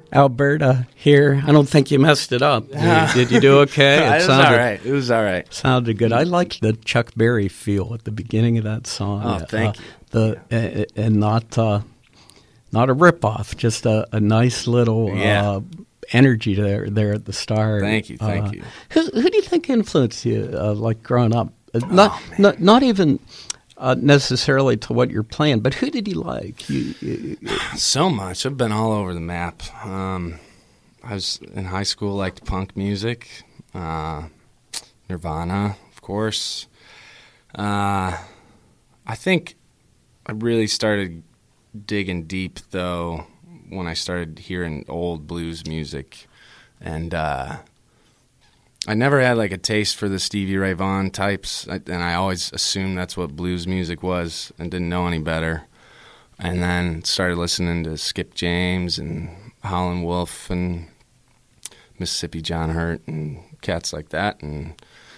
Alberta here. I don't think you messed it up. Did you do okay? It was all right. Sounded good. I liked the Chuck Berry feel at the beginning of that song. Oh, thank you. And not a ripoff, just a nice little energy there at the start. Thank you. Who do you think influenced you, like growing up? Not even necessarily to what you're playing, but who did you like? So much. I've been all over the map. I was in high school, liked punk music, Nirvana, of course. I think I really started digging deep, though, when I started hearing old blues music. And I never had like a taste for the Stevie Ray Vaughan types, and I always assumed that's what blues music was and didn't know any better. And then started listening to Skip James and Howlin' Wolf and Mississippi John Hurt and cats like that, and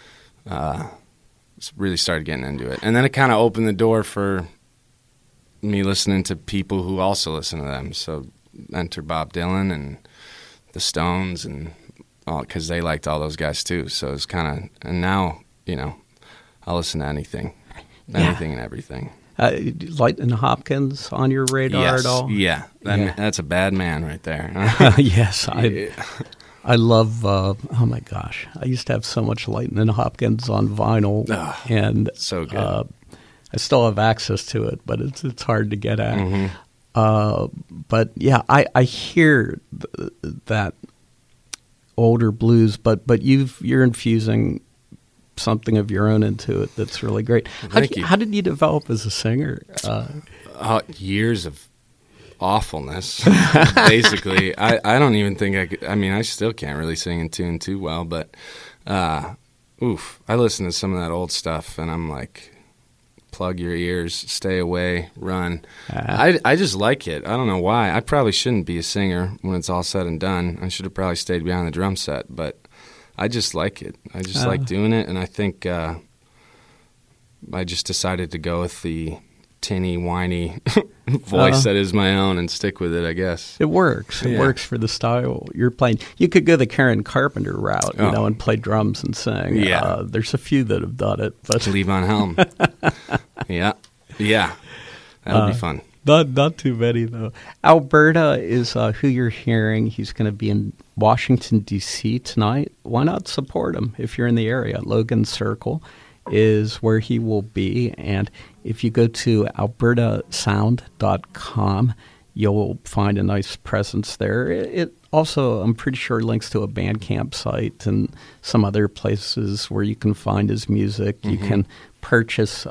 really started getting into it. And then it kind of opened the door for me listening to people who also listen to them. So enter Bob Dylan and the Stones and because they liked all those guys too. So it's kind of, and now, I'll listen to anything and everything. Lightnin' Hopkins on your radar at all? Yeah. That's a bad man right there. Yes. I love, oh my gosh, I used to have so much Lightnin' Hopkins on vinyl. And so good. I still have access to it, but it's hard to get at. Mm-hmm. But yeah, I hear that older blues, but you're infusing something of your own into it that's really great. How did you develop as a singer? Years of awfulness, basically. I don't even think I could. I mean, I still can't really sing in tune too well, but I listen to some of that old stuff, and I'm like, plug your ears, stay away, run. I just like it. I don't know why. I probably shouldn't be a singer when it's all said and done. I should have probably stayed behind the drum set, but I just like it. I just like doing it, and I think I just decided to go with the tinny, whiny voice that is my own and stick with it, I guess. It works. It works for the style you're playing. You could go the Karen Carpenter route, and play drums and sing. Yeah. There's a few that have done it. But Levon Helm. Yeah. That would be fun. Not too many, though. Alberta is who you're hearing. He's going to be in Washington, D.C. tonight. Why not support him if you're in the area? Logan Circle is where he will be. And if you go to albertasound.com, you'll find a nice presence there. It also, I'm pretty sure, links to a Bandcamp site and some other places where you can find his music. Mm-hmm. You can purchase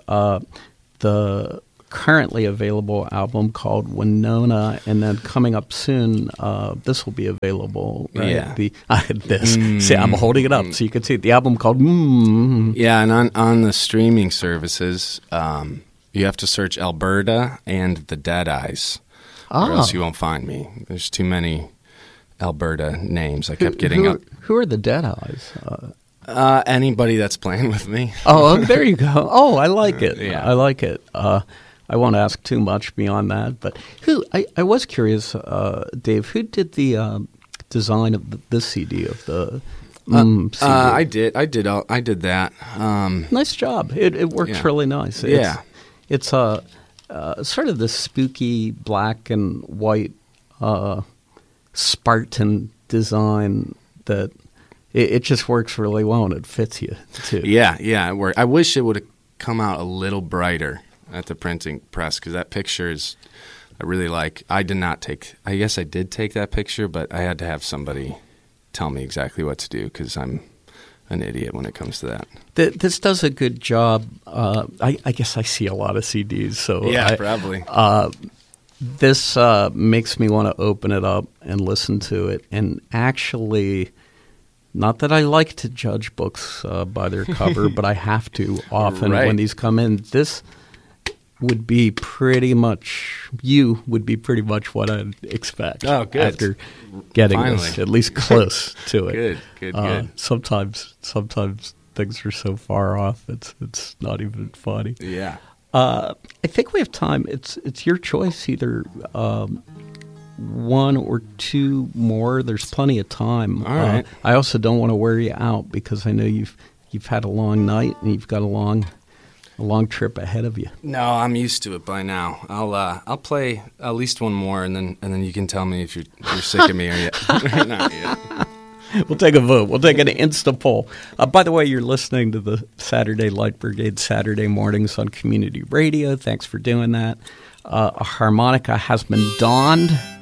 the currently available album called Winona, and then coming up soon, this will be available. Right? Yeah. See, I'm holding it up so you can see it. The album called Yeah, and on the streaming services, you have to search Alberta and the Dead Eyes, or else you won't find me. There's too many Alberta names. I kept getting up. Who are the Dead Eyes? Anybody that's playing with me. Oh, there you go. Oh, I like it. Yeah. I like it. I won't ask too much beyond that, but I was curious, Dave, who did the design of this CD of the CD? I did that. Nice job. It works really nice. It's sort of this spooky black and white Spartan design that it just works really well, and it fits you too. Yeah, it worked. I wish it would have come out a little brighter at the printing press, because that picture is, I really like. I guess I did take that picture, but I had to have somebody tell me exactly what to do, because I'm an idiot when it comes to that. This does a good job. I guess I see a lot of CDs, so yeah, probably. This makes me want to open it up and listen to it, and actually, not that I like to judge books by their cover, but I have to often when these come in. This would be pretty much what I'd expect. Oh, good. After getting this, at least close to it. Good. Sometimes things are so far off, it's not even funny. Yeah. I think we have time. It's your choice. Either one or two more. There's plenty of time. All right. I also don't want to wear you out because I know you've had a long night and you've got a long trip ahead of you. No, I'm used to it by now. I'll play at least one more, and then you can tell me if you're sick of me or not yet. We'll take a vote. We'll take an Insta poll. By the way, you're listening to the Saturday Light Brigade Saturday mornings on Community Radio. Thanks for doing that. A harmonica has been donned.